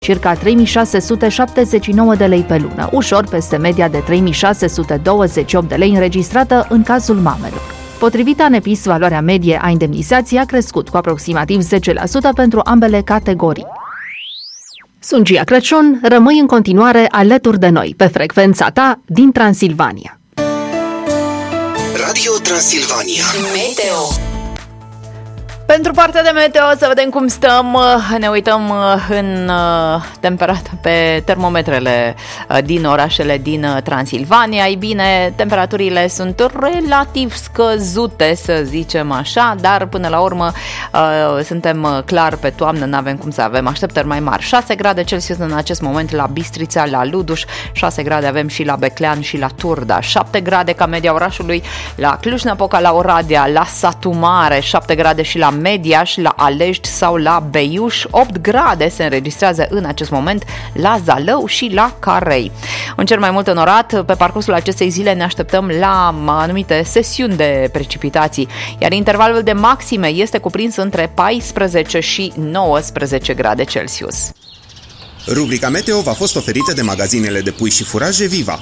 circa 3679 de lei pe lună, ușor peste media de 3628 de lei înregistrată în cazul mamelor. Potrivit ANEPIS, valoarea medie a indemnizației a crescut cu aproximativ 10% pentru ambele categorii. Sunt Gia Crăciun, rămâi în continuare alături de noi pe frecvența ta din Transilvania. Radio Transilvania. Meteo. Pentru partea de meteo, să vedem cum stăm. Ne uităm pe termometrele din orașele din Transilvania. Ei bine, temperaturile sunt relativ scăzute, să zicem așa, dar până la urmă suntem clar pe toamnă, n-avem cum să avem așteptări mai mari. 6 grade Celsius în acest moment la Bistrița, la Luduș, 6 grade avem și la Beclean și la Turda, 7 grade ca media orașului la Cluj-Napoca, la Oradea, la Satu Mare, 7 grade și la Mediaș, la Alești sau la Beiuș, 8 grade se înregistrează în acest moment la Zalău și la Carei. Un cer mai mult înorat, pe parcursul acestei zile ne așteptăm la anumite sesiuni de precipitații, iar intervalul de maxime este cuprins între 14 și 19 grade Celsius. Rubrica Meteo v-a fost oferită de magazinele de pui și furaje Viva.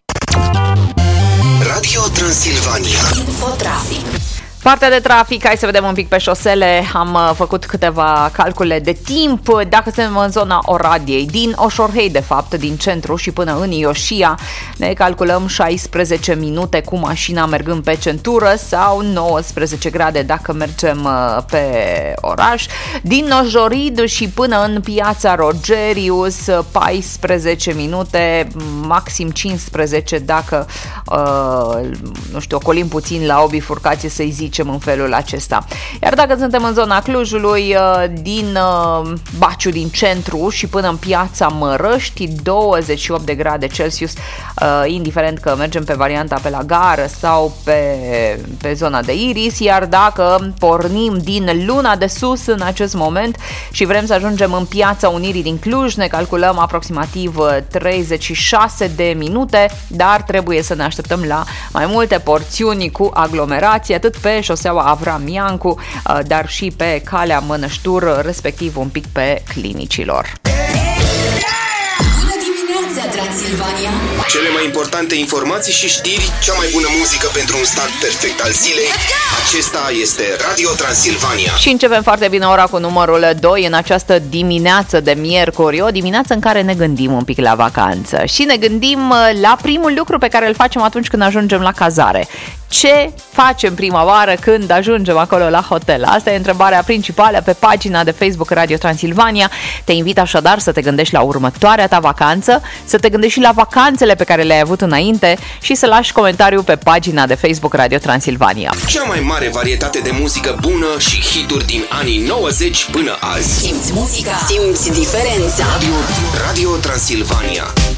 Radio Transilvania. Infotrafic. Partea de trafic, hai să vedem un pic pe șosele. Am făcut câteva calcule de timp. Dacă suntem în zona Oradiei, din Oșorhei de fapt, din centru și până în Ioșia, ne calculăm 16 minute cu mașina mergând pe centură sau 19 grade dacă mergem pe oraș. Din Nojorid și până în Piața Rogerius, 14 minute, maxim 15 dacă ocolim puțin la o bifurcație, să-i zicem în felul acesta. Iar dacă suntem în zona Clujului, din Baciu, din centru și până în Piața Mărăști, 28 de grade Celsius, indiferent că mergem pe varianta pe la gară sau pe zona de Iris, iar dacă pornim din Luna de Sus în acest moment și vrem să ajungem în Piața Unirii din Cluj, ne calculăm aproximativ 36 de minute, dar trebuie să ne așteptăm la mai multe porțiuni cu aglomerație, atât pe șoseaua Avram Iancu, dar și pe calea Mănăștur, respectiv un pic pe Clinicilor. Bună dimineața, Transilvania! Cele mai importante informații și știri, cea mai bună muzică pentru un start perfect al zilei. Acesta este Radio Transilvania. Și începem foarte bine ora cu numărul 2 în această dimineață de miercuri, o dimineață în care ne gândim un pic la vacanță și ne gândim la primul lucru pe care îl facem atunci când ajungem la cazare. Ce facem prima oară când ajungem acolo la hotel? Asta e întrebarea principală pe pagina de Facebook Radio Transilvania. Te invit așadar să te gândești la următoarea ta vacanță, să te gândești și la vacanțele pe care le-ai avut înainte și să lași comentariu pe pagina de Facebook Radio Transilvania. Cea mai mare varietate de muzică bună și hituri din anii 90 până azi. Simți muzica, simți diferența. Radio Transilvania.